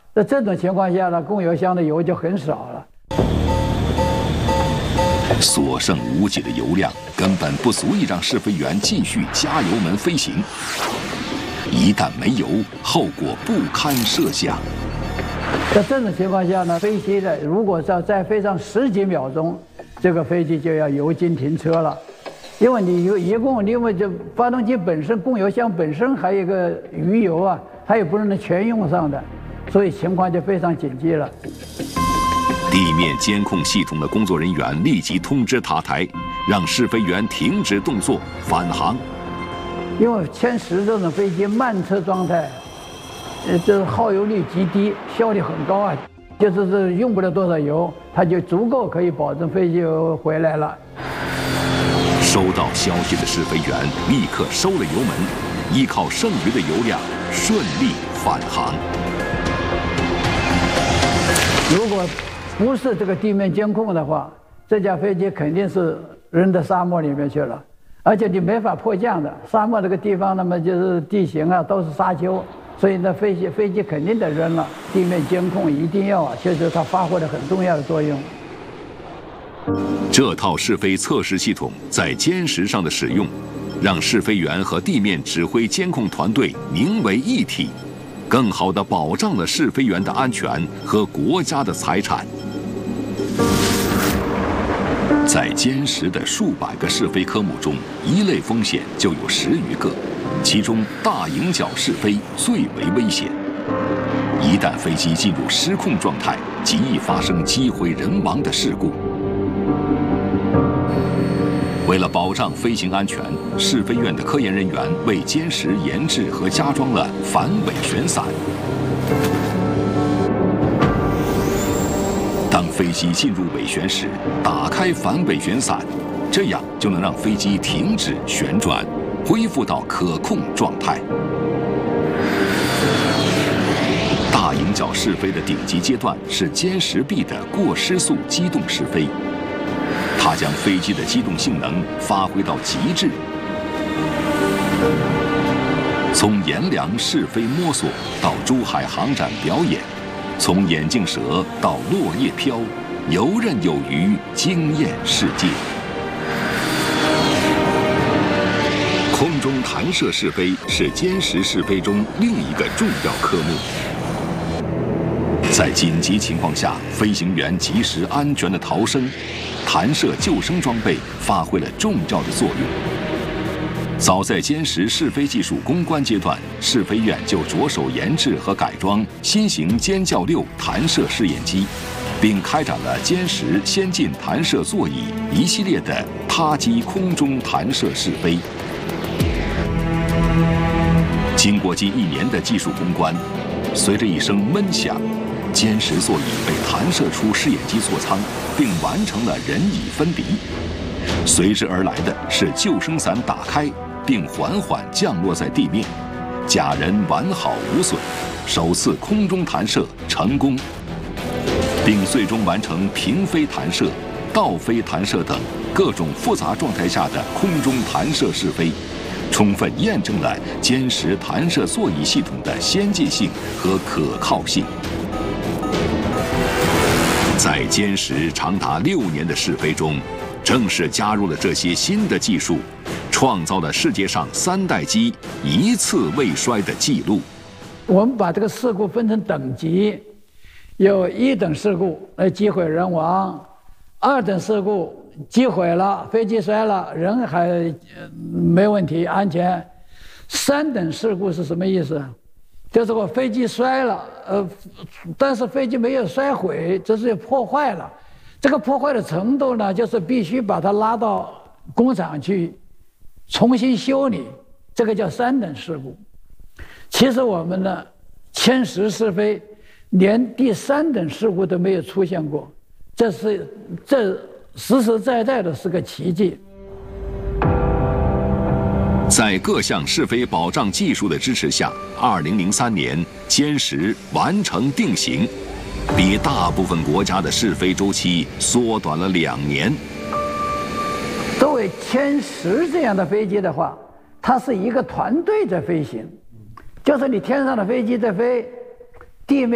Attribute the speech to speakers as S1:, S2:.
S1: 在这种情况下呢，供油箱的油就很少了。
S2: 所剩无几的油量根本不足以让试飞员继续加油门飞行。一旦没油，后果不堪设想。
S1: 在这种情况下呢，飞机的如果再飞上10几秒钟，这个飞机就要油尽停车了。因为你因为这发动机本身供油箱本身还有一个余油啊，它也不是能全用上的，所以情况就非常紧急了。
S2: 地面监控系统的工作人员立即通知塔台，让试飞员停止动作，返航。
S1: 因为歼10这种飞机慢车状态，这耗油率极低，效率很高啊，就是用不了多少油，它就足够可以保证飞机回来了。
S2: 收到消息的试飞员立刻收了油门，依靠剩余的油量顺利返航。
S1: 如果不是这个地面监控的话，这架飞机肯定是扔到沙漠里面去了，而且你没法迫降的。沙漠这个地方，那么就是地形啊都是沙丘，所以呢飞机肯定得扔了。地面监控一定要啊，确实它发挥了很重要的作用。
S2: 这套试飞测试系统在歼10上的使用，让试飞员和地面指挥监控团队凝为一体，更好地保障了试飞员的安全和国家的财产。在歼10的数百个试飞科目中，一类风险就有10余个，其中大迎角试飞最为危险。一旦飞机进入失控状态，极易发生机毁人亡的事故。为了保障飞行安全，试飞院的科研人员为歼10研制和加装了反尾旋伞。当飞机进入尾旋时，打开反尾旋伞，这样就能让飞机停止旋转，恢复到可控状态。大迎角试飞的顶级阶段是歼10B的过失速机动试飞。它将飞机的机动性能发挥到极致，从阎良试飞摸索到珠海航展表演，从眼镜蛇到落叶飘，游刃有余，惊艳世界。空中弹射试飞是歼10试飞中另一个重要科目。在紧急情况下，飞行员及时安全的逃生，弹射救生装备发挥了重要的作用。早在歼10试飞技术攻关阶段，试飞院就着手研制和改装新型歼教6弹射试验机，并开展了歼10先进弹射座椅一系列的他机空中弹射试飞。经过近1年的技术攻关，随着一声闷响，歼10座椅被弹射出试验机座舱，并完成了人椅分离。随之而来的是救生伞打开，并缓缓降落在地面，假人完好无损，首次空中弹射成功，并最终完成平飞弹射、倒飞弹射等各种复杂状态下的空中弹射试飞，充分验证了歼10弹射座椅系统的先进性和可靠性。在歼10长达6年的试飞中，正是加入了这些新的技术，创造了世界上3代机一次未衰的记录。
S1: 我们把这个事故分成等级，有1等事故，机毁人亡；2等事故，机毁了，飞机摔了，人还没问题，安全；3等事故是什么意思？就是我飞机摔了，但是飞机没有摔毁，只是破坏了。这个破坏的程度呢，就是必须把它拉到工厂去重新修理，这个叫3等事故。其实我们呢，歼10试飞连第3等事故都没有出现过，这实实在在的是个奇迹。
S2: 在各项试飞保障技术的支持下，2003年歼10完成定型，比大部分国家的试飞周期缩短了2年。
S1: 作为歼10这样的飞机的话，它是一个团队在飞行，就是你天上的飞机在飞，地面